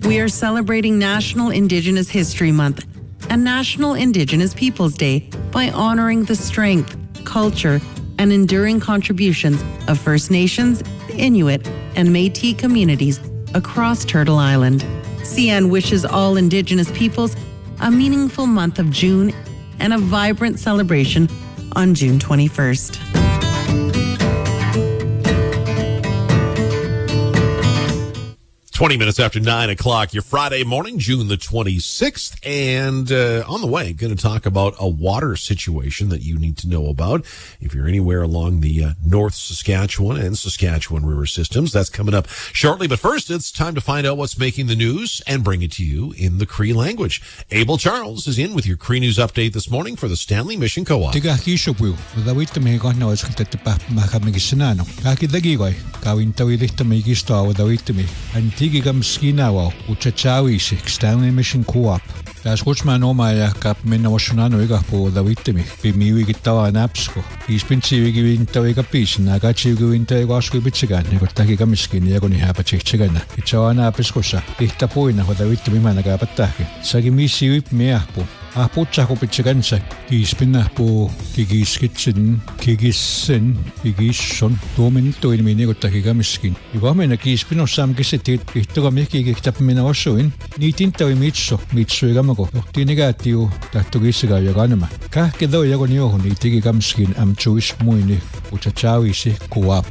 We are celebrating National Indigenous History Month and National Indigenous Peoples Day by honoring the strength, culture, and enduring contributions of First Nations, Inuit, and Métis communities across Turtle Island. CN wishes all Indigenous peoples a meaningful month of June and a vibrant celebration on June 21st. 20 minutes after 9 o'clock, your Friday morning, June the 26th. And on the way, going to talk about a water situation that you need to know about if you're anywhere along the North Saskatchewan and Saskatchewan river systems. That's coming up shortly. But first, it's time to find out what's making the news and bring it to you in the Cree language. Abel Charles is in with your Cree News update this morning for the Stanley Mission Co-op. Giga Mskinawa, Uchachawi, Stanley Mission Co-op. Das Kuchman Omaya Cap Minawashunano Igapo, the Vitimi, Bimi Gitawa and Apsco. He's been seeing giving Tawega Peace, and I got you going to Wasco Bichigan, Nikotaki Miskin, Yagoni Hapachi Chigana, Ichawana Pescosa, Itapoina, with the Vitimi Managapataki. Sagimisi Whip Meapo. Apucha ko pichigansa kispin na po kigiskitsin kigissen kigison 2 minuto in minigo takigamiskin iwame na kispin osam kisetit ihtoga mikigitap minaosuin nitinta mitso igamago tinigatio tatugisiga yaganama ka kedo yagonio nitigamiskin am chuis muini uchachawi si co-op.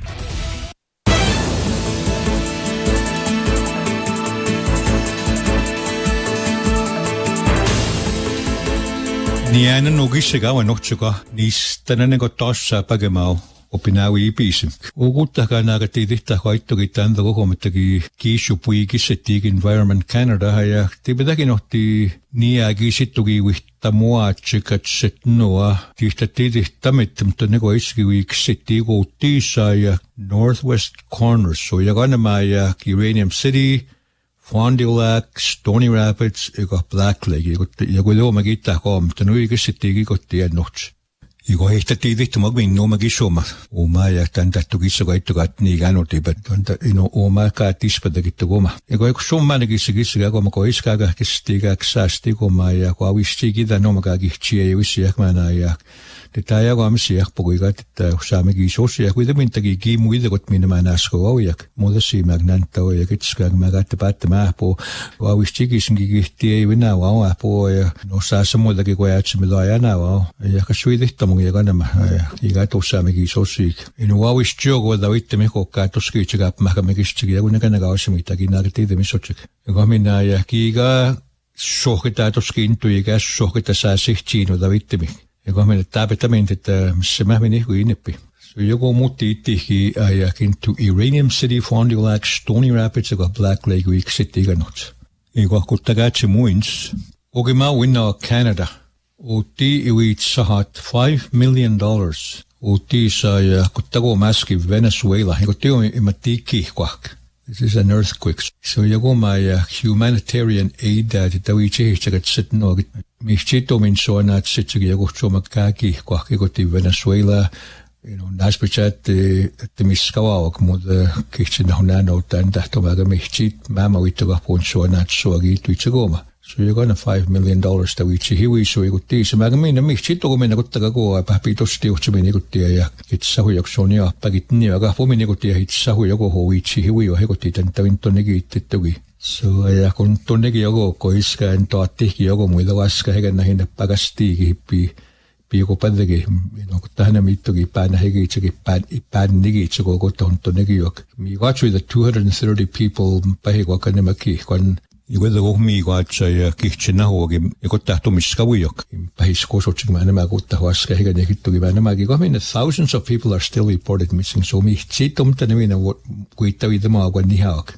Niana nogisiga wa nochchuga nis tananego tossa pagemao opinawi ipisim ugutta kana gatidita hoittogitan dogo metagi kishu puigisetig Environment Canada haya tibedagi notti niagi sittugi wihtamoa chikatsetnoa tistatidi tamittum tanego isgi wiksettigo tisa ya northwest corners so yaganamaya Uranium City Fond du Lac, Stony Rapids, Black Lake. Jag går magita kom, den nu gick sittigi gott i noch. Jag hitta tidigt magmin no magishoma. Oma ja tanta tugisa gaito gatni gano tibet. Tanta ino oma ka tispa da gitogoma. Jag går somma gisiga goma ko iskaga kistiga ksastigo ma ja ko awistigi da no magagihchie wisiak mana ja. Detaya go amsiak pogoigat samegi sosiak with them intagi gi muide got minamasko oyak. Modasi magnanta oyak itskag magat pat ma po awistigi singi tie wina wa po no sasamo da go yach midaya na wa ja kaswidi tamo yaganama igato samegi sosik. In wawish jogo da witte me ko katoski chigap makamegistigi yagunaka ga osimita ginagti de misochik. Gomina ya kiga sohita toskin tuiga sohita sa 16 da witte me. Ja kun meille täpetamente, että missä mä menin ineppi. So joku muutti itsekin ajakin to Uranium City, Fond du Lac, Stony Rapids, joka Black Lake Week City ikanut. Ja kun tagaatsi muins, oikein mä winna Canada, utti iwit sahat $5 million. Utti saa ja kun tago mäski Venezuela, ja kun teo imatti kihkuak. This is an earthquake. So joku mä ja humanitarian aid, että uitsi että sitten no Michito min soana at sitsigi joku somakaki kwakikoti Venezuela naspechat te miskawak mod kitchen honano tanda tomaga michit mama witoga pon soana at soagi tuitsegoma so you're gonna $5 million ta wichi hiwi so igutti se magamina michito gomena gottaga go papitosti uchimini gutti ja itsahu yaksonia pagitni aga pomini gutti itsahu joku ho wichi hiwi jo hegotti tantavintonnegi ittetogi. So ja kun tunnegi joku koiska en toattikin joku muita vaska hekenä hinne pagastiikin pi joku pädegi no kun tähän mittokin päänä hekitsekin päin nigitse koko tunnegi jok. Mi katsoi the 230 people pähikuakan nämäkin kun joku kohmi katsa ja kihtsenä huokin joku tahtomiska vuijok. Pähiskosotsin mä nämä kutta vaska hekenä hittokin mä nämäkin kohmin thousands of people are still reported missing so mi sitomta nämä kuittavi tämä kun nihaak.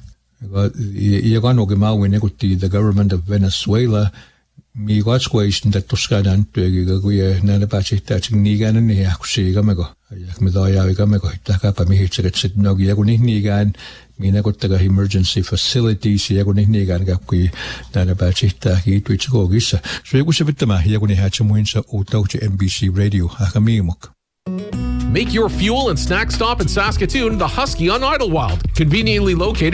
Ja kanokin mä uin ekutti the government of Venezuela mi katskuaisin että toskana työkikä kun näin päätsihtäätsin niikään niin jahkusiikameko ja me toijaavikameko hittahkapa mihitseket sit nogi ja kun niikään minä kottaga emergency facilities ja kun niikään käkkui näin päätsihtää kiituitse kookissa so joku se pitämä ja kun nihatse muinsa uutauksi NBC Radio haka miimok. Make your fuel and snack stop in Saskatoon the Husky on Idlewild, conveniently located